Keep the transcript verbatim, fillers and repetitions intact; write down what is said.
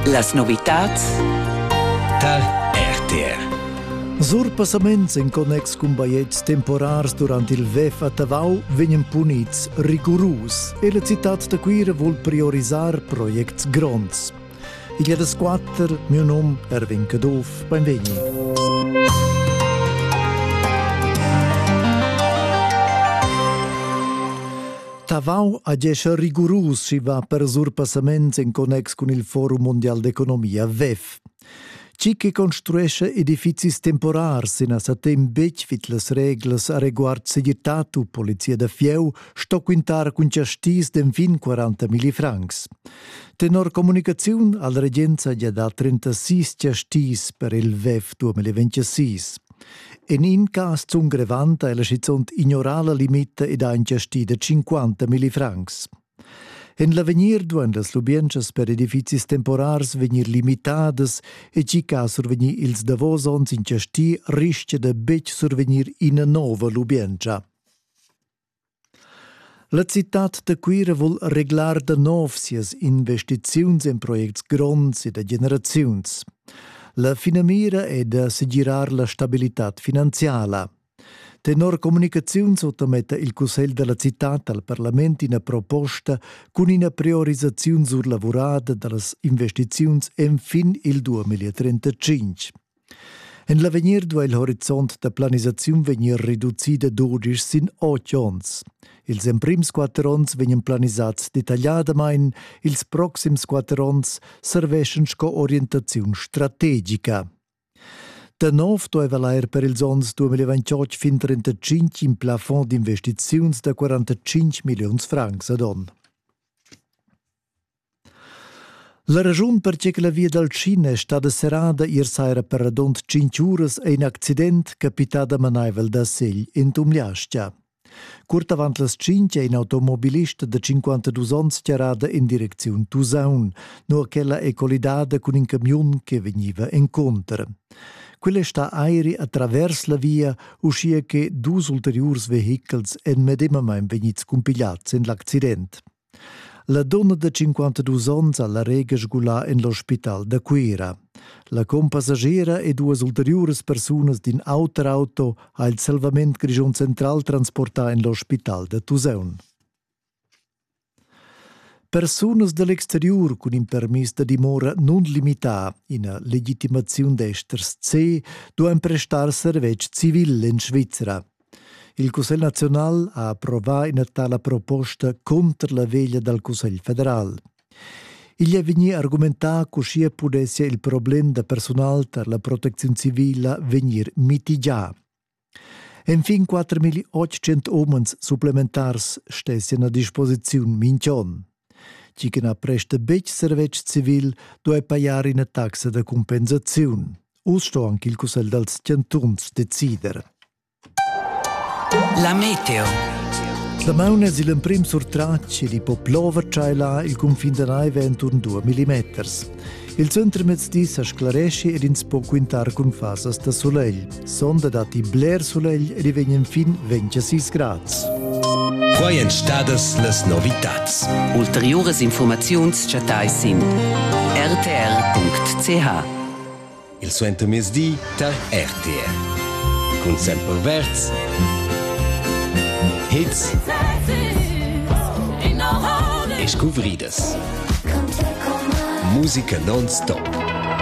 Las novitats da R T R. Surpassaments in connex cun baiets temporars durant il V E F a Tavau vegnan punits rigurus e la città da Quira vuol priorisar projects gronds. Il è quattro, mio nome è Erwin Cadov, benvegni. Tavau agisce rigurus si va per surpassaments in connex con il Forum Mondial d'Economia V E F. Ci che construisce edifici temporars in a satem bec vit las reglas a riguard seguitat u polizia da fieu sto quintar cun ciastis den fin quaranta mili francs. Tenor comunicaziun al regenza gli ha da trentasei ciastis per il V E F duemilaventisei. En in cas zum grevanta e la schizont ignorala limita ed ha in ciasti da cinquanta mili francs. En l'avenir duan las lubienchas per edificis temporars venir limitadas e ci ca survenir ils davosons in ciasti risce da bec survenir in a nova lubiencha. La città da Quira vuol reglar da nov sias investiziuns in projects gronds e da generaziuns. La finamira è da segirar la stabilitat finanziala. Tenor comunicaziun sottometta il Cussel della città al Parlament in a proposta con una priorizzazione sur lavorada dallas investiziuns en fin il duemilatrentacinque. En l'avenir dua il horizont da planizaziun venir riducida dodici sin otto ons. Ils emprims quattro ons venien planisats dettagliadamain, ils proxims quattro ons serveschen sco orientaziun strategica. Da nov doveva l'aer per ils ons duemilaventotto fin trentacinque in plafond d'investiziuns da quarantacinque milions francs ad on. La ragiun perché la via dal Cina è stata serrada ier saira per radont cinque uras e in accident capitada manaivel da Segl in Tumliastia. Curt avant las cinque un automobilista de cinquantadue ons chiarada in direzione Tusaun, no quella è collidada con un camion che veniva incontra. Quella sta aeri atravers la via, uscia che dus ulteriors vehicles en medemamein venits compigliats in l'accident. La donna de cinquantadue ons alla rega sgulà in l'ospital da Quira. La compassagera e duas ulteriores personas din auto ha il salvament grigion central transportà in l'ospital da Tusaun. Personas dall'exterior con un permis de dimora non limità in a legitimazione d'esters C doan prestar servec civil in Svizzera. Il Cussel Nazional ha approvato una tale proposta contro la veglia dal Cussel Federal. Il è vegni argumentà che sia potesse il problema da personal per la protezione civile venir mitigià. Infine quattromilaottocento omens supplementars stessi a disposizione mincion. Ci che ha presta bec servec civil dove pagare una taxa da compensazione. Usto anche il Cussel dels Cantuns decider. La meteo. Da maune si l'emprim surtracci di può plover c'è il confine da neve intorno due millimetri. Il centro mezz'dì si sclaresce ed ins può quintar con fasas da soleil. Sonda dati bler soleil e divengono fin ventisei gradi. Quai en stadas las novitats. Ulteriores informaziuns chatai sin r t r punct c h. Il suento mesdì da R T R. Con sempre verz. Hits e scuvridas. Musica non-stop.